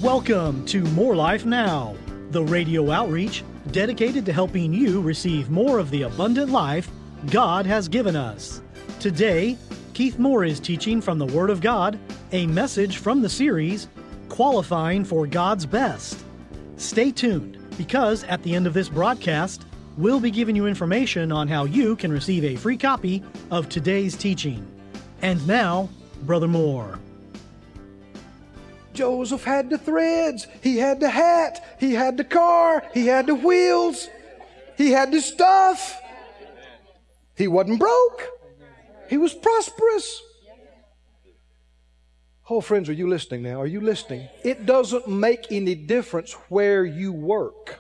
Welcome to More Life Now, the radio outreach dedicated to helping you receive more of the abundant life God has given us. Today, Keith Moore is teaching from the Word of God, a message from the series, Qualifying for God's Best. Stay tuned, because at the end of this broadcast, we'll be giving you information on how you can receive a free copy of today's teaching. And now, Brother Moore. Joseph had the threads, he had the hat, he had the car, he had the wheels, he had the stuff. He wasn't broke. He was prosperous. Oh, friends, are you listening now? Are you listening? It doesn't make any difference where you work.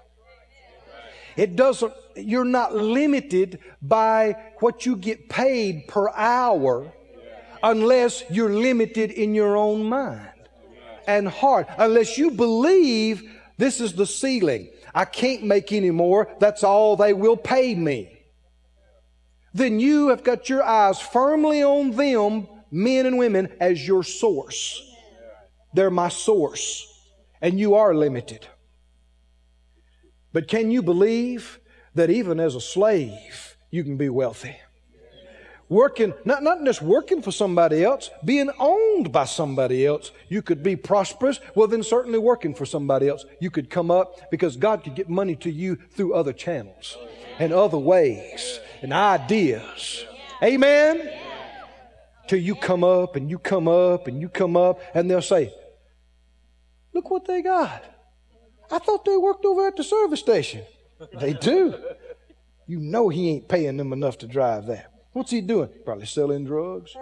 You're not limited by what you get paid per hour unless you're limited in your own mind and heart. Unless you believe this is the ceiling. I can't make any more. That's all they will pay me. Then you have got your eyes firmly on them, men and women, as your source. They're my source. And you are limited. But can you believe that even as a slave, you can be wealthy? Working, not just working for somebody else, being owned by somebody else, you could be prosperous. Well, then certainly working for somebody else, you could come up because God could get money to you through other channels and other ways and ideas. Amen? Till you come up and you come up and you come up and they'll say, look what they got. I thought they worked over at the service station. They do. You know he ain't paying them enough to drive that. What's he doing? Probably selling drugs.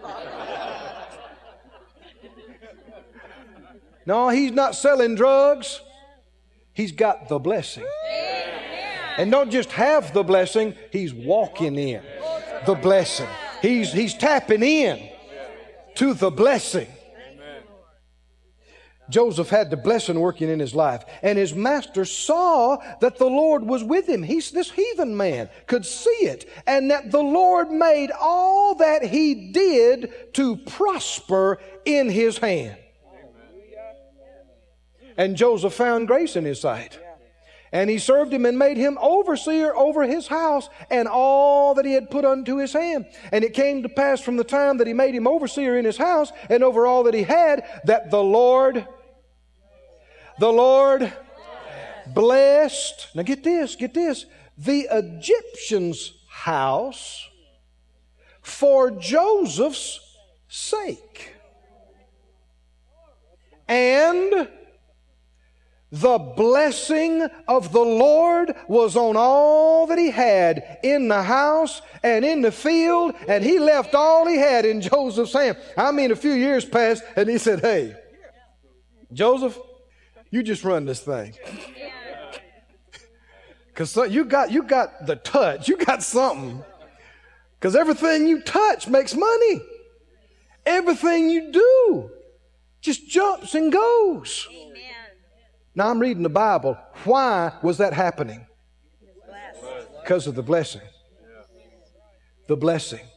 No, he's not selling drugs. He's got the blessing. And don't just have the blessing, he's walking in the blessing. He's tapping in to the blessing. Joseph had the blessing working in his life. And his master saw that the Lord was with him. This heathen man could see it. And that the Lord made all that he did to prosper in his hand. And Joseph found grace in his sight. And he served him and made him overseer over his house and all that he had put unto his hand. And it came to pass from the time that he made him overseer in his house and over all that he had, that the Lord blessed, now get this, the Egyptian's house for Joseph's sake. And the blessing of the Lord was on all that he had in the house and in the field, and he left all he had in Joseph's hand. I mean, a few years passed, and he said, hey, Joseph, you just run this thing. Because you got the touch. You got something. Because everything you touch makes money. Everything you do just jumps and goes. Now I'm reading the Bible. Why was that happening? Because of the blessing. The blessing.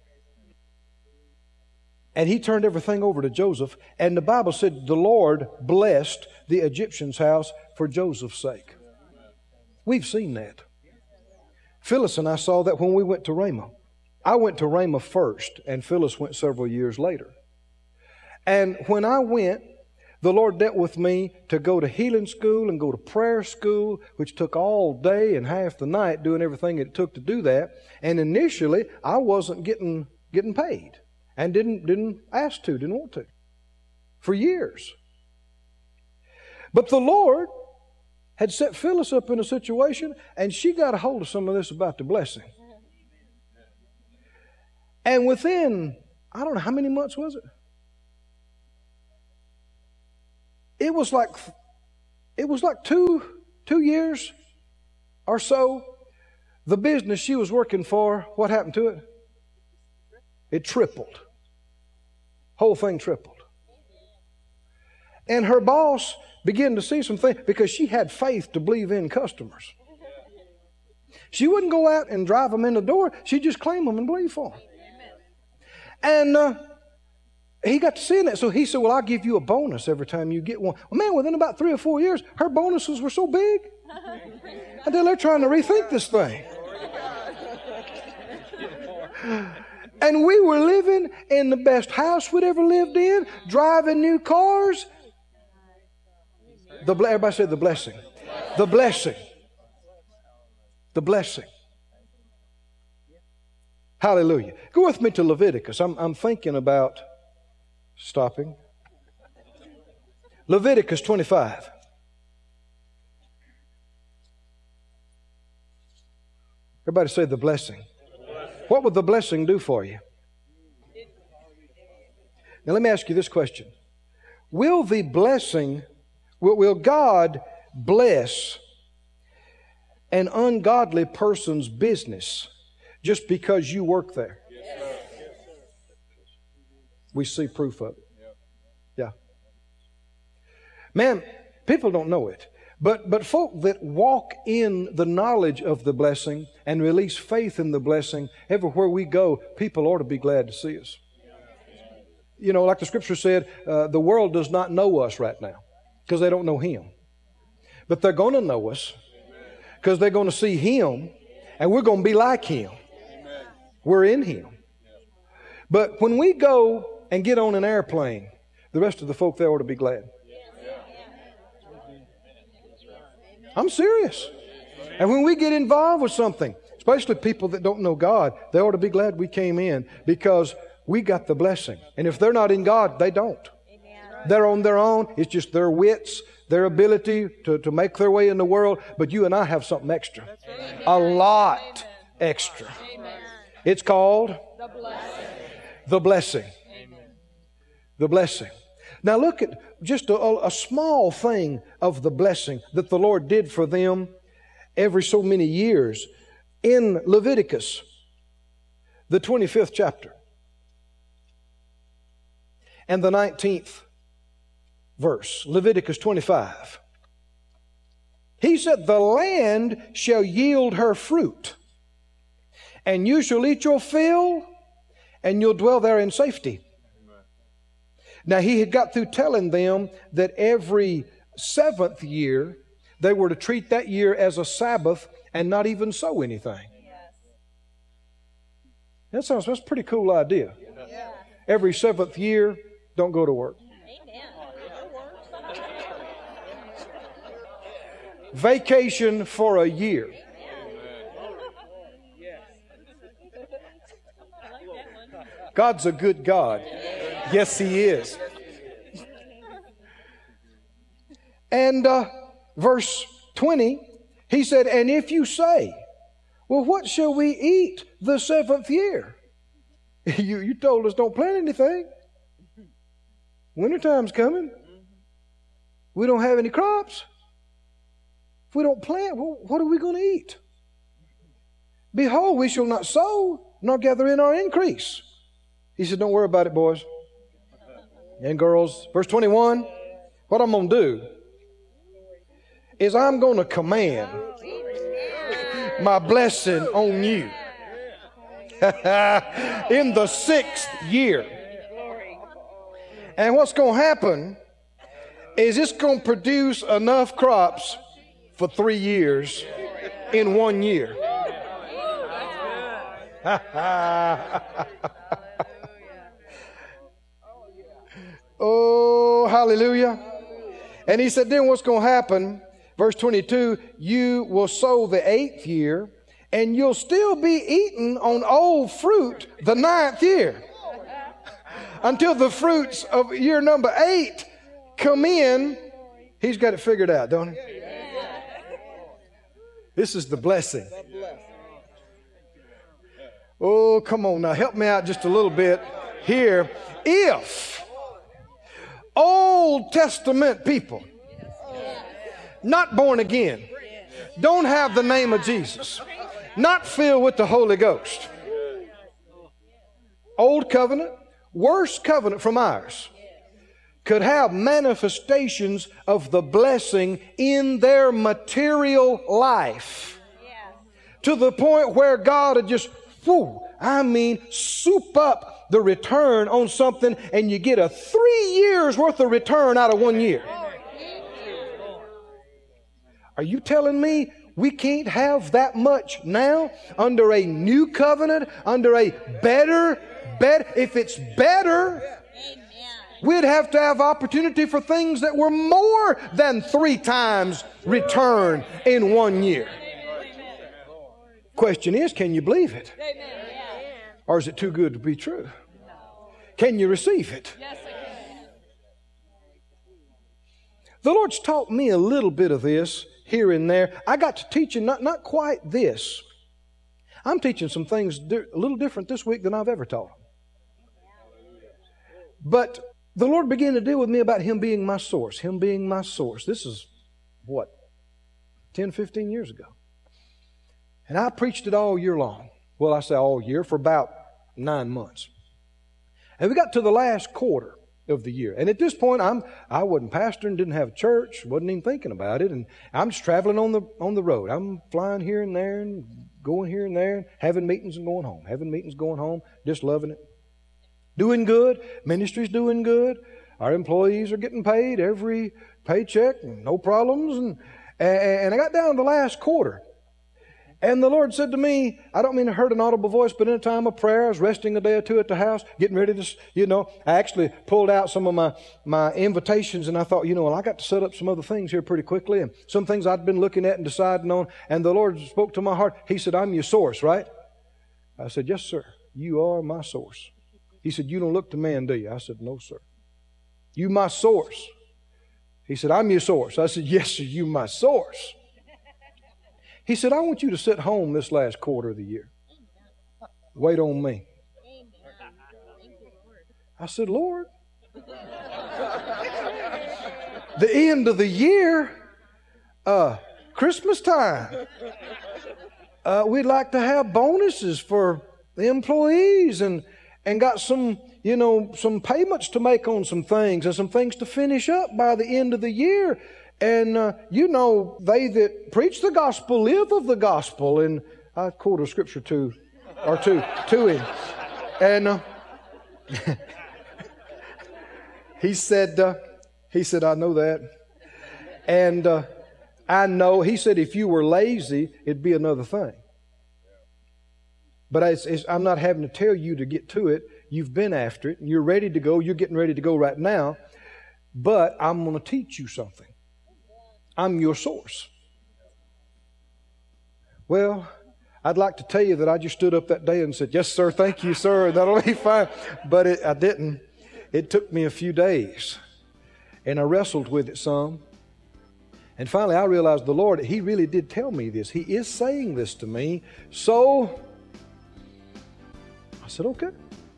And he turned everything over to Joseph. And the Bible said the Lord blessed the Egyptian's house for Joseph's sake. We've seen that. Phyllis and I saw that when we went to Ramah. I went to Ramah first, and Phyllis went several years later. And when I went, the Lord dealt with me to go to healing school and go to prayer school, which took all day and half the night doing everything it took to do that. And initially, I wasn't getting paid. And didn't ask to, didn't want to. For years. But the Lord had set Phyllis up in a situation, and she got a hold of some of this about the blessing. And within, I don't know how many months was it? It was like 2 years or so. The business she was working for, what happened to it? It tripled. Whole thing tripled. And her boss began to see some things because she had faith to believe in customers. She wouldn't go out and drive them in the door. She'd just claim them and believe for them. he got to seeing that. So he said, well, I'll give you a bonus every time you get one. Well, man, within about 3 or 4 years, her bonuses were so big. Until they're trying to rethink this thing. And we were living in the best house we'd ever lived in, driving new cars. Everybody said the blessing. The blessing. The blessing. Hallelujah. Go with me to Leviticus. I'm thinking about stopping. Leviticus 25. Everybody say the blessing. What would the blessing do for you? Now let me ask you this question. Will the blessing, will God bless an ungodly person's business just because you work there? We see proof of it. Yeah. Man, people don't know it. But folk that walk in the knowledge of the blessing and release faith in the blessing, everywhere we go, people ought to be glad to see us. You know, like the Scripture said, the world does not know us right now because they don't know Him. But they're going to know us because they're going to see Him and we're going to be like Him. We're in Him. But when we go and get on an airplane, the rest of the folk there ought to be glad. I'm serious. And when we get involved with something, especially people that don't know God, they ought to be glad we came in because we got the blessing. And if they're not in God, they don't. They're on their own. It's just their wits, their ability to make their way in the world. But you and I have something extra. A lot extra. It's called the blessing. The blessing. Now look at just a small thing of the blessing that the Lord did for them every so many years in Leviticus, the 25th chapter and the 19th verse, Leviticus 25. He said, the land shall yield her fruit, and you shall eat your fill, and you'll dwell there in safety. Now, he had got through telling them that every 7th year, they were to treat that year as a Sabbath and not even sow anything. That's a pretty cool idea. Every 7th year, don't go to work. Vacation for a year. God's a good God. Yes, He is. And verse 20, He said, and if you say, well, what shall we eat the 7th year? You told us don't plant anything. Wintertime's coming. We don't have any crops. If we don't plant, well, what are we going to eat? Behold, we shall not sow, nor gather in our increase. He said, don't worry about it, boys and girls. Verse 21, what I'm going to do is I'm going to command my blessing on you in the 6th year. And what's going to happen is it's going to produce enough crops for 3 years in 1 year. Oh, hallelujah. And he said, then what's going to happen? Verse 22, you will sow the 8th year, and you'll still be eating on old fruit the 9th year. Until the fruits of year number 8 come in. He's got it figured out, don't he? This is the blessing. Oh, come on now. Help me out just a little bit here. If Old Testament people, not born again, don't have the name of Jesus, not filled with the Holy Ghost, old covenant, worse covenant from ours, could have manifestations of the blessing in their material life to the point where God would just, I mean, soup up the return on something and you get a 3 years worth of return out of 1 year. Are you telling me we can't have that much now under a new covenant, under a better, if it's better, we'd have to have opportunity for things that were more than 3 times return in 1 year. Question is, can you believe it? Or is it too good to be true? Can you receive it? The Lord's taught me a little bit of this here and there. I got to teaching not quite this. I'm teaching some things a little different this week than I've ever taught. But the Lord began to deal with me about Him being my source. Him being my source. This is, 10, 15 years ago. And I preached it all year long. Well, I say all year, for about 9 months. And we got to the last quarter of the year. And at this point, I wasn't pastoring, didn't have a church, wasn't even thinking about it. And I'm just traveling on the road. I'm flying here and there and going here and there, having meetings and going home. Having meetings, going home, just loving it. Doing good. Ministry's doing good. Our employees are getting paid every paycheck, no problems. And I got down to the last quarter. And the Lord said to me, I don't mean to hurt an audible voice, but in a time of prayer, I was resting a day or two at the house, getting ready to, I actually pulled out some of my invitations, and I thought, well, I got to set up some other things here pretty quickly, and some things I'd been looking at and deciding on, and the Lord spoke to my heart. He said, I'm your source, right? I said, yes, sir. You are my source. He said, you don't look to man, do you? I said, no, sir. You my source. He said, I'm your source. I said, yes, sir, you my source. He said, I want you to sit home this last quarter of the year. Wait on me. I said, Lord, the end of the year, Christmas time, we'd like to have bonuses for the employees and got some, some payments to make on some things and some things to finish up by the end of the year. And, they that preach the gospel live of the gospel. And I quote a scripture to him. And he said, I know that. And I know, he said, if you were lazy, it'd be another thing. But I'm not having to tell you to get to it. You've been after it. You're ready to go. You're getting ready to go right now. But I'm going to teach you something. I'm your source. Well, I'd like to tell you that I just stood up that day and said, yes, sir, thank you, sir, and that'll be fine. But I didn't. It took me a few days. And I wrestled with it some. And finally I realized the Lord, He really did tell me this. He is saying this to me. So I said, okay.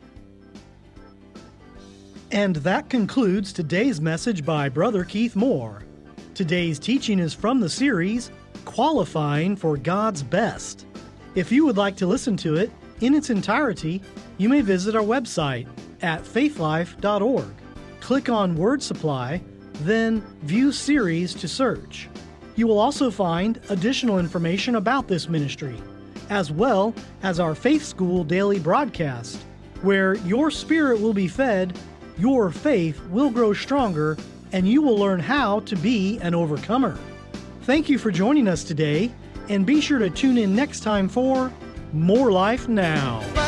And that concludes today's message by Brother Keith Moore. Today's teaching is from the series, Qualifying for God's Best. If you would like to listen to it in its entirety, you may visit our website at faithlife.org. Click on Word Supply, then View Series to search. You will also find additional information about this ministry, as well as our Faith School daily broadcast, where your spirit will be fed, your faith will grow stronger, and you will learn how to be an overcomer. Thank you for joining us today, and be sure to tune in next time for More Life Now.